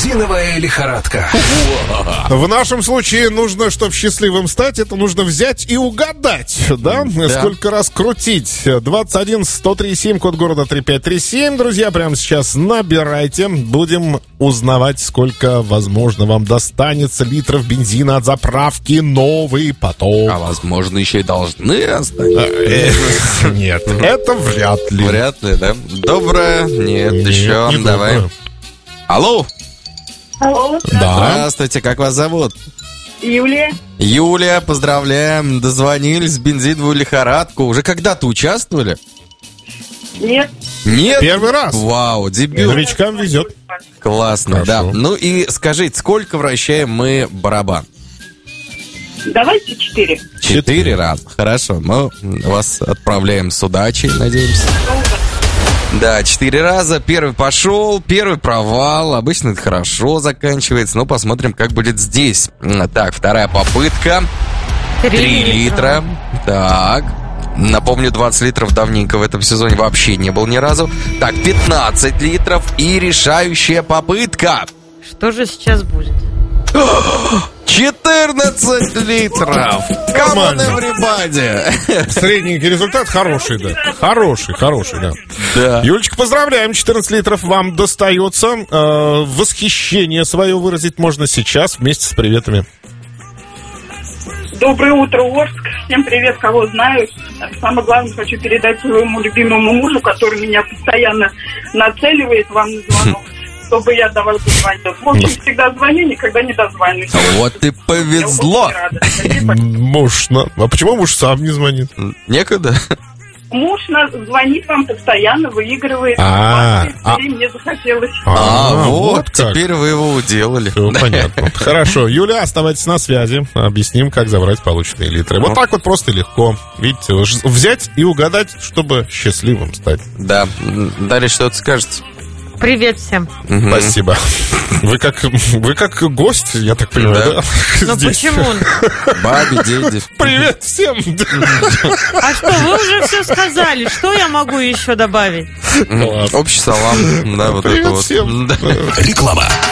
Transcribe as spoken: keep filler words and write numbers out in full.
Бензиновая лихорадка. В нашем случае нужно, чтобы счастливым стать, это нужно взять и угадать, да? да. Сколько раз крутить. двадцать один сто три семь, код города три пять три семь. Друзья, прямо сейчас набирайте. Будем узнавать, сколько, возможно, вам достанется литров бензина от заправки «Новый поток». А возможно, еще и должны останется. Нет, это вряд ли. Вряд ли, да? Доброе? Нет, Нет, еще. не Давай. доброе. Алло. Алло. Да. Здравствуйте, как вас зовут? Юлия. Юлия, поздравляем. Дозвонились в бензиновую лихорадку. Уже когда-то участвовали? Нет. Нет? Первый раз. Вау, дебют. Новичкам везет. Классно, да. Хорошо. Ну и скажите, сколько вращаем мы барабан? Давайте четыре. Четыре раза. Хорошо, мы вас отправляем с удачей, надеемся. Да, четыре раза. Первый пошел, первый провал. Обычно это хорошо заканчивается, но посмотрим, как будет здесь. Так, вторая попытка. Три литра. Так. Напомню, двадцать литров давненько в этом сезоне вообще не был ни разу. Так, пятнадцать литров и решающая попытка. Что же сейчас будет? четырнадцать литров. Come on, everybody. Средненький результат хороший, да. Хороший, хороший, да. Да. Юлечка, поздравляем, четырнадцать литров вам достается. Э, восхищение свое выразить можно сейчас вместе с приветами. Доброе утро, Орск. Всем привет, кого знаю. Самое главное, хочу передать своему любимому мужу, который меня постоянно нацеливает вам на звонок, чтобы я давала позвонить. В общем, всегда звоню, никогда не дозвонюсь. Вот и повезло. Муж, на... а почему муж сам не звонит? Некогда. Муж нас звонит вам постоянно, выигрывает. А, а. И мне захотелось. А, А, вот, вот как. теперь вы его уделали. Все понятно. Хорошо, Юля, оставайтесь на связи. Объясним, как забрать полученные литры. Вот так вот просто легко. Видите, взять и угадать, чтобы счастливым стать. Да, Дарья, что-то скажете? Привет всем. Мгм. Спасибо. Вы как, вы как гость, я так понимаю, да? Ну Здесь. почему? Бабе, деде. Привет всем! А что, вы уже все сказали? Что я могу еще добавить? Общий салам. Да, вот это Привет вот. всем! Да. Реклама.